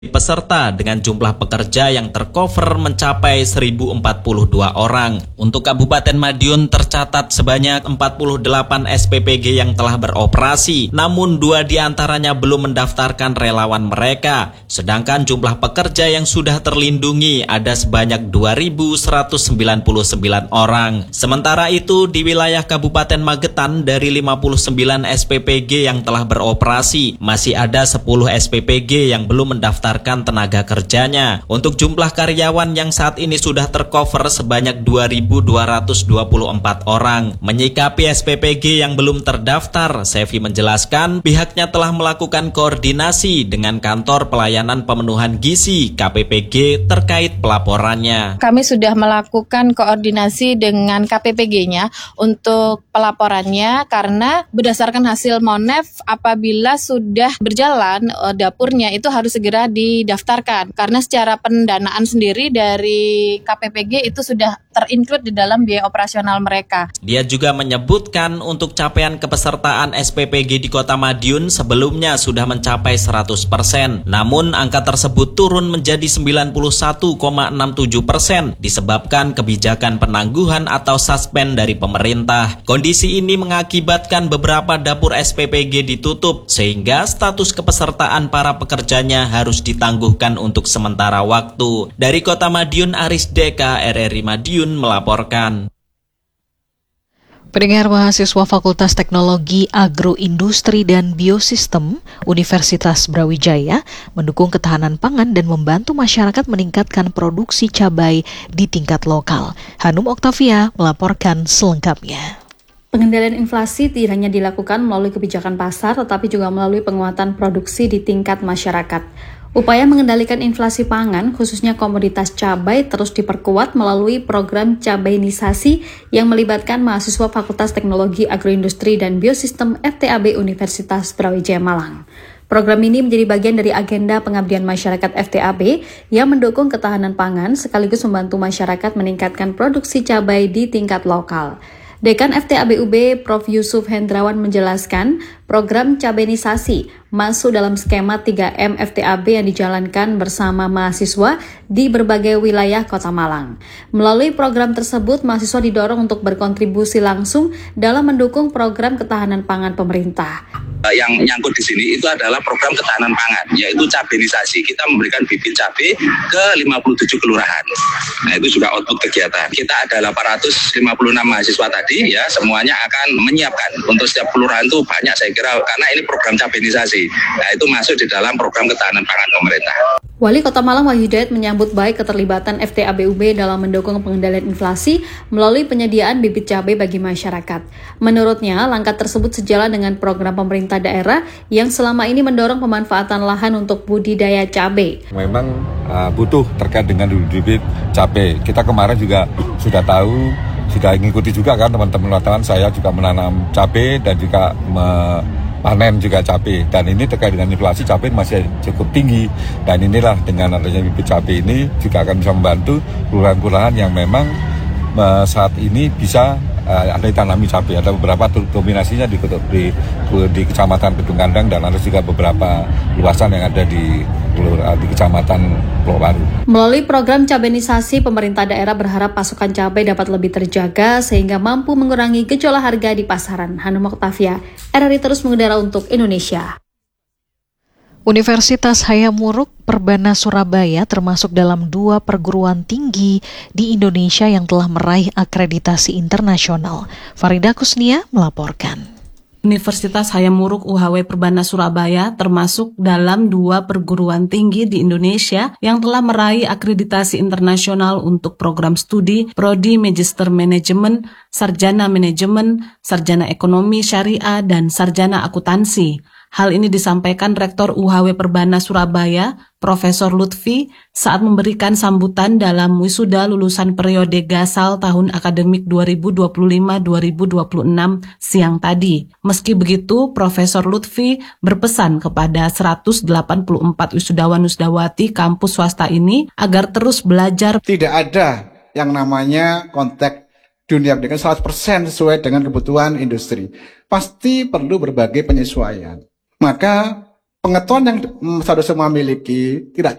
peserta dengan jumlah pekerja yang tercover mencapai 1.042 orang. Untuk Kabupaten Madiun tercatat sebanyak 48 SPPG yang telah beroperasi, namun 2 diantaranya belum mendaftarkan relawan mereka. Sedangkan jumlah pekerja yang sudah terlindungi ada sebanyak 2.199 orang. Sementara itu di wilayah Kabupaten Magetan dari 59 SPPG yang telah beroperasi, masih ada 10 SPPG yang belum mendaftarkan tenaga kerjanya. Untuk jumlah karyawan yang saat ini sudah tercover sebanyak 2.224 orang. Menyikapi SPPG yang belum terdaftar, Sevi menjelaskan pihaknya telah melakukan koordinasi dengan kantor pelayanan pemenuhan gizi KPPG terkait pelaporannya. Kami sudah melakukan koordinasi dengan KPPG-nya untuk pelaporannya karena berdasarkan hasil Monef apabila sudah berjalan dapurnya itu harus segera didaftarkan karena secara pendanaan sendiri dari KPPG itu sudah terinclude di dalam biaya operasional mereka. Dia juga menyebutkan untuk capaian kepesertaan SPPG di Kota Madiun sebelumnya sudah mencapai 100%. Namun angka tersebut turun menjadi 91,67% disebabkan kebijakan penangguhan atau suspend dari pemerintah. Kondisi ini mengakibatkan beberapa dapur SPPG ditutup sehingga status kepesertaan para pekerjanya harus ditangguhkan untuk sementara waktu. Dari Kota Madiun, Aris Deka, RRI Madiun melaporkan. Pendengar, mahasiswa Fakultas Teknologi Agroindustri dan Biosistem Universitas Brawijaya mendukung ketahanan pangan dan membantu masyarakat meningkatkan produksi cabai di tingkat lokal. Hanum Oktavia melaporkan selengkapnya. Pengendalian inflasi tidak hanya dilakukan melalui kebijakan pasar, tetapi juga melalui penguatan produksi di tingkat masyarakat. Upaya mengendalikan inflasi pangan, khususnya komoditas cabai, terus diperkuat melalui program cabainisasi yang melibatkan mahasiswa Fakultas Teknologi Agroindustri dan Biosistem FTAB Universitas Brawijaya Malang. Program ini menjadi bagian dari agenda pengabdian masyarakat FTAB yang mendukung ketahanan pangan sekaligus membantu masyarakat meningkatkan produksi cabai di tingkat lokal. Dekan FTAB UB Prof. Yusuf Hendrawan menjelaskan, program cabainisasi masuk dalam skema 3M FTAB yang dijalankan bersama mahasiswa di berbagai wilayah Kota Malang. Melalui program tersebut, mahasiswa didorong untuk berkontribusi langsung dalam mendukung program ketahanan pangan pemerintah. Yang nyangkut di sini itu adalah program ketahanan pangan, yaitu cabainisasi. Kita memberikan bibit cabai ke 57 kelurahan. Nah, itu juga output kegiatan. Kita ada 856 mahasiswa tadi, ya, semuanya akan menyiapkan. Untuk setiap kelurahan itu banyak saya kira, karena ini program cabainisasi. Nah, itu masuk di dalam program ketahanan pangan pemerintah. Wali Kota Malang Wahyu Hidayat menyambut baik keterlibatan FTAB UB dalam mendukung pengendalian inflasi melalui penyediaan bibit cabai bagi masyarakat. Menurutnya, langkah tersebut sejalan dengan program pemerintah daerah yang selama ini mendorong pemanfaatan lahan untuk budidaya cabai. Memang butuh terkait dengan bibit cabai. Kita kemarin juga sudah tahu, sudah mengikuti juga kan teman-teman wartawan, saya juga menanam cabai dan juga panen juga cabai, dan ini terkait dengan inflasi cabai masih cukup tinggi, dan inilah dengan adanya bibit cabai ini juga akan bisa membantu kelurahan-kelurahan yang memang saat ini bisa ada ditanami cabai. Ada beberapa dominasinya di Kecamatan Kedung Kandang dan ada juga beberapa luasan yang ada di Kecamatan Pulau Baru. Melalui program cabainisasi, pemerintah daerah berharap pasokan cabai dapat lebih terjaga sehingga mampu mengurangi gejolak harga di pasaran. Hanum Oktavia, RRI terus mengudara untuk Indonesia. Universitas Hayam Wuruk Perbana Surabaya termasuk dalam 2 perguruan tinggi di Indonesia yang telah meraih akreditasi internasional. Farida Kusnia melaporkan. Universitas Hayam Wuruk UHW Perbana Surabaya termasuk dalam 2 perguruan tinggi di Indonesia yang telah meraih akreditasi internasional untuk program studi Prodi Magister Manajemen, Sarjana Manajemen, Sarjana Ekonomi Syariah, dan Sarjana Akuntansi. Hal ini disampaikan Rektor UHW Perbana Surabaya, Profesor Lutfi, saat memberikan sambutan dalam wisuda lulusan periode Gasal tahun akademik 2025-2026 siang tadi. Meski begitu, Profesor Lutfi berpesan kepada 184 wisudawan-wisudawati kampus swasta ini agar terus belajar. Tidak ada yang namanya konteks dunia pendidikan 100% sesuai dengan kebutuhan industri. Pasti perlu berbagai penyesuaian. Maka pengetahuan yang saudara semua miliki tidak